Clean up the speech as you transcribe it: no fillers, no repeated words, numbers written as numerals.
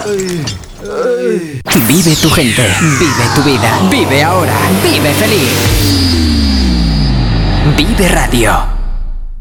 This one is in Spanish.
Vive tu gente, vive tu vida, vive ahora, vive feliz. Vive Radio.